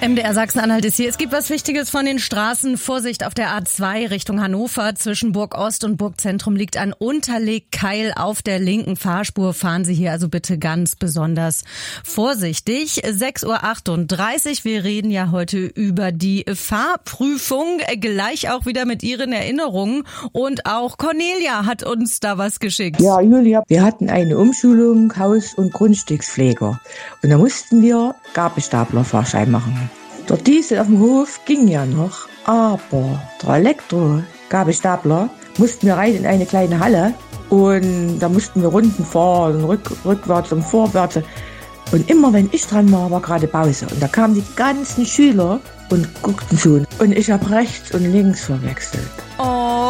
MDR Sachsen-Anhalt ist hier. Es gibt was Wichtiges von den Straßen. Vorsicht auf der A2 Richtung Hannover. Zwischen Burg Ost und Burgzentrum liegt ein Unterlegkeil auf der linken Fahrspur. Fahren Sie hier also bitte ganz besonders vorsichtig. 6:38 Uhr. Wir reden ja heute über die Fahrprüfung. Gleich auch wieder mit Ihren Erinnerungen. Und auch Cornelia hat uns da was geschickt. Ja, Julia, wir hatten eine Umschulung Haus- und Grundstückspfleger. Und da mussten wir Gabelstaplerfahrschein machen. Der Diesel auf dem Hof ging ja noch, aber der Elektro-Gabelstapler mussten wir rein in eine kleine Halle und da mussten wir Runden fahren, rückwärts und vorwärts. Und immer wenn ich dran war gerade Pause. Und da kamen die ganzen Schüler und guckten zu. Und ich habe rechts und links verwechselt.